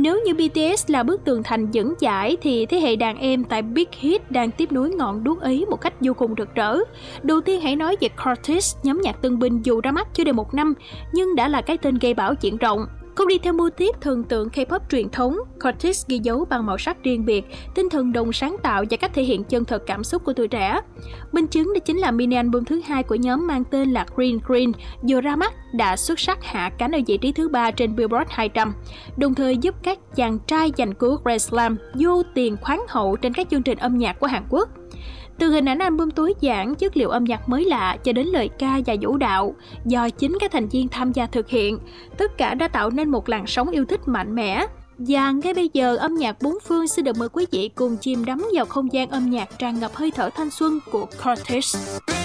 Nếu như BTS là bức tường thành dẫn giải thì thế hệ đàn em tại Big Hit đang tiếp nối ngọn đuốc ấy một cách vô cùng rực rỡ. Đầu tiên hãy nói về Cortez, nhóm nhạc tân binh dù ra mắt chưa đầy 1 năm nhưng đã là cái tên gây bão diện rộng. Không đi theo mô típ thần tượng K-pop truyền thống, Cortez ghi dấu bằng màu sắc riêng biệt, tinh thần đồng sáng tạo và cách thể hiện chân thật cảm xúc của tuổi trẻ. Minh chứng đó chính là mini album thứ 2 của nhóm mang tên là Green Green vừa ra mắt đã xuất sắc hạ cánh ở vị trí thứ 3 trên Billboard 200, đồng thời giúp các chàng trai giành cú Grand Slam vô tiền khoáng hậu trên các chương trình âm nhạc của Hàn Quốc. Từ hình ảnh album tối giản, chất liệu âm nhạc mới lạ cho đến lời ca và vũ đạo do chính các thành viên tham gia thực hiện, tất cả đã tạo nên một làn sóng yêu thích mạnh mẽ. Và ngay bây giờ, âm nhạc bốn phương xin được mời quý vị cùng chìm đắm vào không gian âm nhạc tràn ngập hơi thở thanh xuân của Cortez.